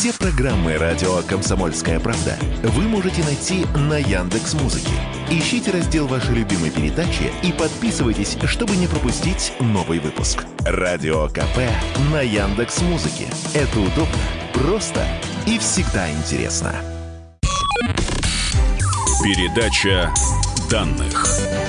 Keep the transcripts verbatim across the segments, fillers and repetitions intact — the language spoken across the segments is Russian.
Все программы радио «Комсомольская правда» вы можете найти на Яндекс.Музыке. Ищите раздел вашей любимой передачи и подписывайтесь, чтобы не пропустить новый выпуск. Радио КП на Яндекс.Музыке. Это удобно, просто и всегда интересно. Передача данных.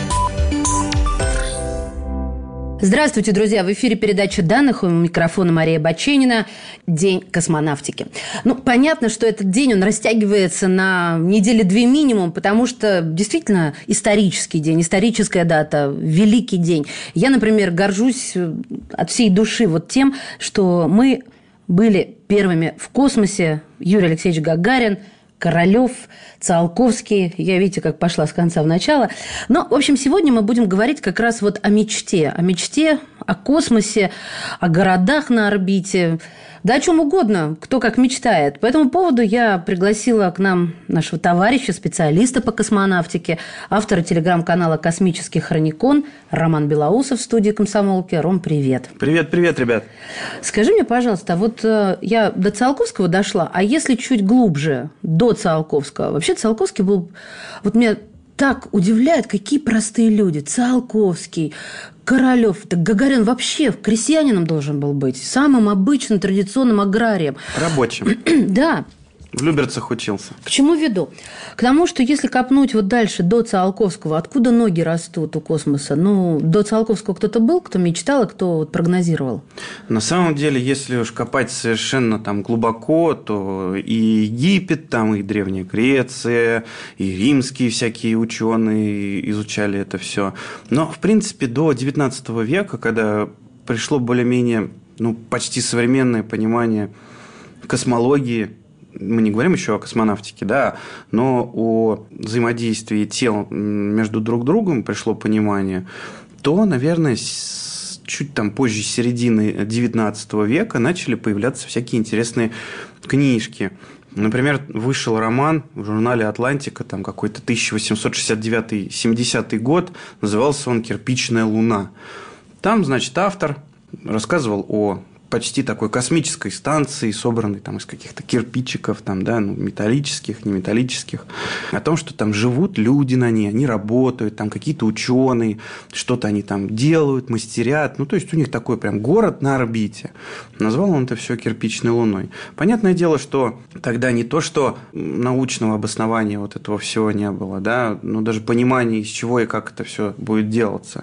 Здравствуйте, друзья! В эфире передача данных. У микрофона Мария Баченина. День космонавтики. Ну, понятно, что этот день, он растягивается на недели две минимум, потому что действительно исторический день, историческая дата, великий день. Я, например, горжусь от всей души вот тем, что мы были первыми в космосе. Юрий Алексеевич Гагарин, Королёв, Циолковский. Я, видите, как пошла с конца в начало. Но, в общем, сегодня мы будем говорить как раз вот о мечте. О мечте, о космосе, о городах на орбите. Да о чем угодно, кто как мечтает. По этому поводу я пригласила к нам нашего товарища, специалиста по космонавтике, автора телеграм-канала «Космический хроникон» Роман Белоусов в студии «Комсомолки». Ром, привет. Привет, привет, ребят. Скажи мне, пожалуйста, вот я до Циолковского дошла, а если чуть глубже, до Циолковского? Вообще Циолковский был... Вот меня так удивляет, какие простые люди. Циолковский, Королёв. Так Гагарин вообще крестьянином должен был быть. Самым обычным традиционным аграрием. Рабочим. Да. В Люберцах учился. К чему веду? К тому, что если копнуть вот дальше до Циолковского, откуда ноги растут у космоса? Ну, до Циолковского кто-то был, кто мечтал, и кто вот прогнозировал? На самом деле, если уж копать совершенно там глубоко, то и Египет, там и Древняя Греция, и римские всякие ученые изучали это все. Но, в принципе, до девятнадцатого века, когда пришло более-менее, ну, почти современное понимание космологии, мы не говорим еще о космонавтике, да, но о взаимодействии тел между друг другом пришло понимание, то, наверное, чуть там позже середины девятнадцатого века начали появляться всякие интересные книжки. Например, вышел роман в журнале «Атлантика», там какой-то тысяча восемьсот шестьдесят девятый — семидесятый год, назывался он «Кирпичная луна». Там, значит, автор рассказывал о почти такой космической станции, собранной там из каких-то кирпичиков, там, да, ну, металлических, неметаллических, о том, что там живут люди на ней, они работают, там какие-то ученые, что-то они там делают, мастерят. Ну, то есть, у них такой прям город на орбите. Назвал он это все кирпичной луной. Понятное дело, что тогда не то, что научного обоснования вот этого всего не было, да, но даже понимания, из чего и как это все будет делаться.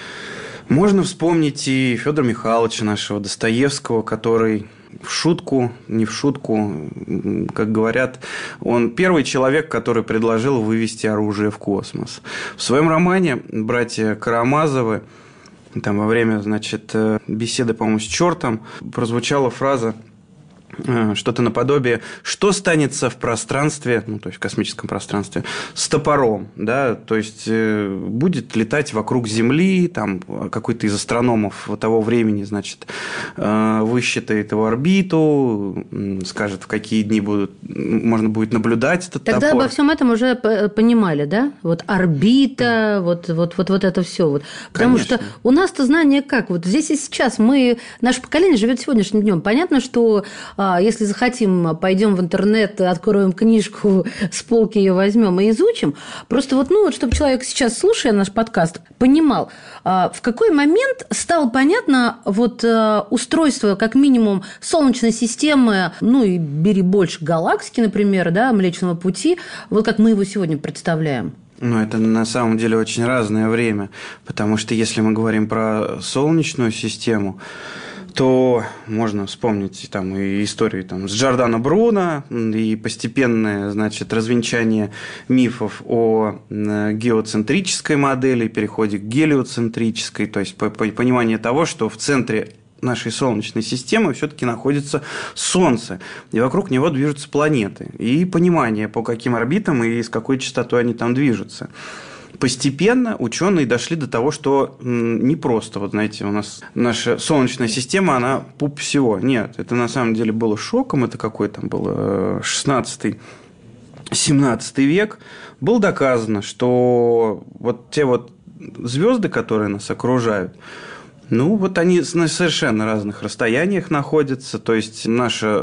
Можно вспомнить и Федора Михайловича, нашего Достоевского, который в шутку, не в шутку, как говорят, он первый человек, который предложил вывести оружие в космос. В своем романе «Братья Карамазовы» там во время, значит, беседы, по-моему, с чертом прозвучала фраза, что-то наподобие, что станется в пространстве, ну, то есть в космическом пространстве, с топором, да, то есть будет летать вокруг Земли, там какой-то из астрономов того времени, значит, высчитает его орбиту, скажет, в какие дни будут, можно будет наблюдать этот Тогда топор. Обо всем этом уже понимали, да? Вот орбита, вот, вот, вот, вот это все. Вот. Потому Конечно. что у нас-то знание как? Вот здесь и сейчас мы, наше поколение живет сегодняшним днем. Понятно, что если захотим, пойдем в интернет, откроем книжку, с полки ее возьмем и изучим. Просто вот, ну, вот, чтобы человек сейчас, слушая наш подкаст, понимал, в какой момент стало понятно вот устройство, как минимум, Солнечной системы, ну, и бери больше галактики, например, да, Млечного Пути, вот как мы его сегодня представляем. Ну, это на самом деле очень разное время, потому что если мы говорим про Солнечную систему, то можно вспомнить там и историю там, с Джордано Бруно, и постепенное, значит, развенчание мифов о геоцентрической модели, переходе к гелиоцентрической, то есть понимание того, что в центре нашей Солнечной системы все-таки находится Солнце, и вокруг него движутся планеты, и понимание, по каким орбитам и с какой частотой они там движутся. Постепенно ученые дошли до того, что не просто, вот знаете, у нас наша Солнечная система, она пуп всего. Нет, это на самом деле было шоком, это какой там был шестнадцатый-семнадцатый век. Было доказано, что вот те вот звезды, которые нас окружают, ну, вот они на совершенно разных расстояниях находятся. То есть наша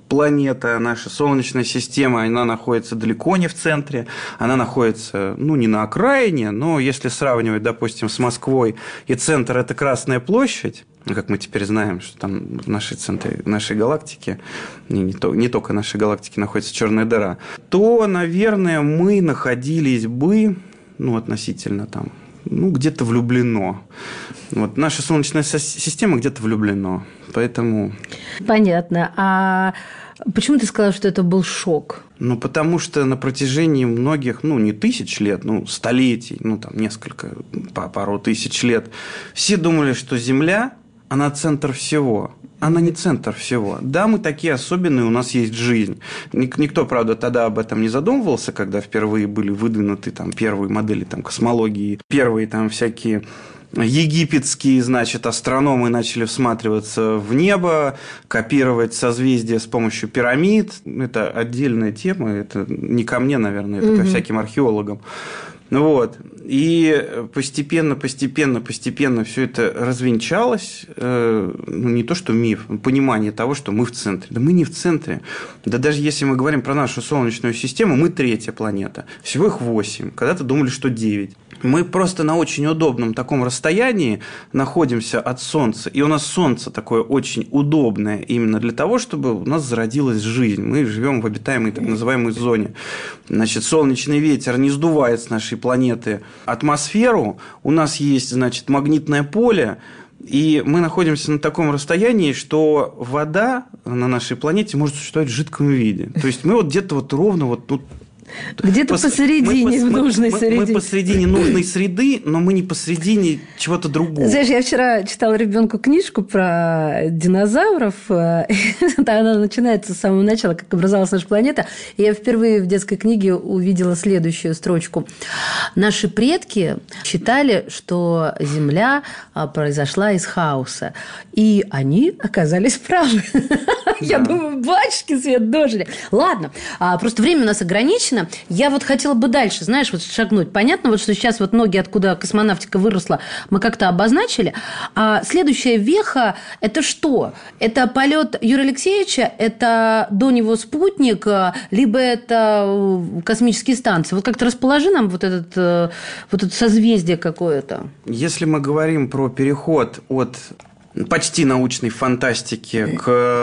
планета, наша Солнечная система, она находится далеко не в центре, она находится, ну, не на окраине, но если сравнивать, допустим, с Москвой, и центр – это Красная площадь, как мы теперь знаем, что там в нашей центре, нашей галактике, не, не, то, не только нашей галактике находится черная дыра, то, наверное, мы находились бы, ну, относительно там, ну, где-то влюблено. Вот наша Солнечная система где-то влюблено, поэтому… Понятно. А почему ты сказала, что это был шок? Ну, потому что на протяжении многих, ну, не тысяч лет, ну, столетий, ну, там, несколько, пару тысяч лет, все думали, что Земля, она центр всего. Она не центр всего. Да, мы такие особенные, у нас есть жизнь. Никто, правда, тогда об этом не задумывался, когда впервые были выдвинуты там первые модели там, космологии, первые там всякие египетские, значит, астрономы начали всматриваться в небо, копировать созвездия с помощью пирамид. Это отдельная тема, это не ко мне, наверное, это угу. ко всяким археологам. Вот. И постепенно, постепенно, постепенно все это развенчалось. Ну, не то, что миф, понимание того, что мы в центре. Да мы не в центре. Да даже если мы говорим про нашу Солнечную систему, мы третья планета. Всего их восемь. Когда-то думали, что девять. Мы просто на очень удобном таком расстоянии находимся от Солнца. И у нас Солнце такое очень удобное именно для того, чтобы у нас зародилась жизнь. Мы живем в обитаемой так называемой зоне. Значит, солнечный ветер не сдувает с нашей планеты атмосферу. У нас есть, значит, магнитное поле. И мы находимся на таком расстоянии, что вода на нашей планете может существовать в жидком виде. То есть мы вот где-то вот ровно вот тут. Где-то Пос... посередине, мы, в нужной мы, среде. Мы посередине нужной среды, но мы не посередине чего-то другого. Знаешь, я вчера читала ребенку книжку про динозавров. Она начинается с самого начала, как образовалась наша планета. И я впервые в детской книге увидела следующую строчку. Наши предки считали, что Земля произошла из хаоса. И они оказались правы. Я думаю, батюшки свет дожили. Ладно, просто время у нас ограничено. Я вот хотела бы дальше, знаешь, вот шагнуть. Понятно, вот что сейчас вот ноги, откуда космонавтика выросла, мы как-то обозначили. А следующая веха – это что? Это полет Юрия Алексеевича, это до него спутник, либо это космические станции? Вот как-то расположи нам вот, этот, вот это созвездие какое-то. Если мы говорим про переход от почти научной фантастики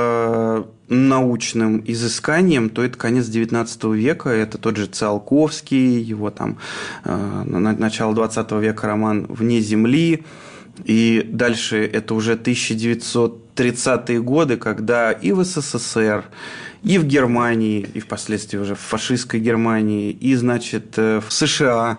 к научным изысканиям, то это конец девятнадцатого века, это тот же Циолковский, его там начало двадцатого века роман «Вне земли», и дальше это уже тысяча девятьсот тридцатые годы, когда и в СССР, и в Германии, и впоследствии уже в фашистской Германии, и, значит, в США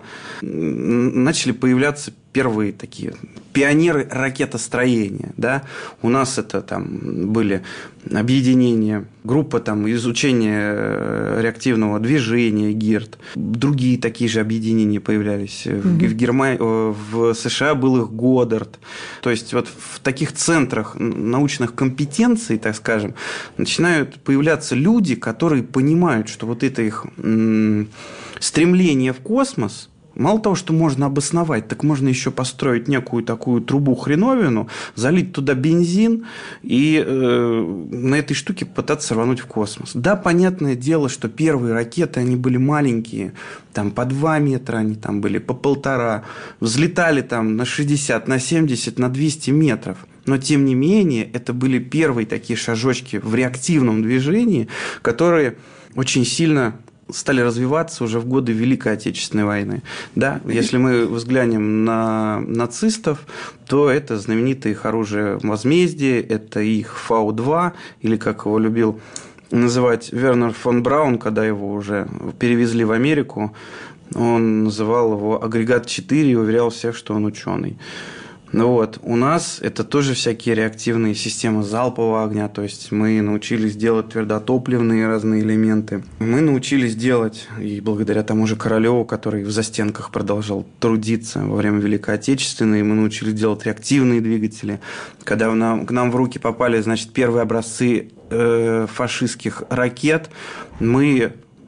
начали появляться первые такие пионеры ракетостроения. Да? У нас это там были объединения, группа там, изучения реактивного движения, ГИРД. Другие такие же объединения появлялись. Mm-hmm. В, Германии, в США был их Годдард. То есть, вот в таких центрах научных компетенций, так скажем, начинают появляться люди, которые понимают, что вот это их м- стремление в космос, мало того, что можно обосновать, так можно еще построить некую такую трубу-хреновину, залить туда бензин и э, на этой штуке пытаться рвануть в космос. Да, понятное дело, что первые ракеты, они были маленькие, там по два метра, они там были по полтора, взлетали там на шестьдесят, на семьдесят, на двести метров. Но, тем не менее, это были первые такие шажочки в реактивном движении, которые очень сильно стали развиваться уже в годы Великой Отечественной войны. Да, если мы взглянем на нацистов, то это знаменитое их оружие возмездия, это их Фау два, или как его любил называть Вернер фон Браун, когда его уже перевезли в Америку, он называл его агрегат четыре и уверял всех, что он ученый. Вот. У нас это тоже всякие реактивные системы залпового огня, то есть мы научились делать твердотопливные разные элементы. Мы научились делать, и благодаря тому же Королеву, который в застенках продолжал трудиться во время Великой Отечественной, мы научились делать реактивные двигатели. Когда нам, к нам в руки попали, значит, первые образцы э, фашистских ракет, мы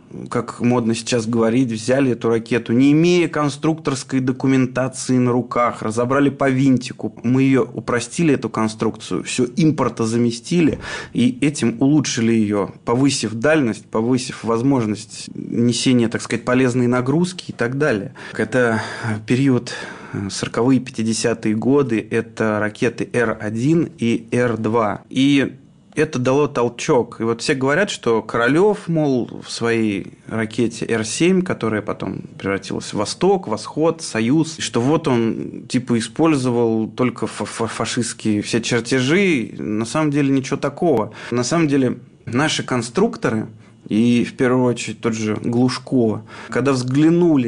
как модно сейчас говорить, взяли эту ракету, не имея конструкторской документации на руках, разобрали по винтику. Мы ее упростили, эту конструкцию, все импортозаместили, и этим улучшили ее, повысив дальность, повысив возможность несения, так сказать, полезной нагрузки и так далее. Это период сороковые, пятидесятые годы, это ракеты Эр один и Эр два. И это дало толчок. И вот все говорят, что Королёв, мол, в своей ракете Эр семь, которая потом превратилась в Восток, Восход, Союз, что вот он типа использовал только фашистские все чертежи. На самом деле ничего такого. На самом деле наши конструкторы, и в первую очередь тот же Глушко, когда взглянули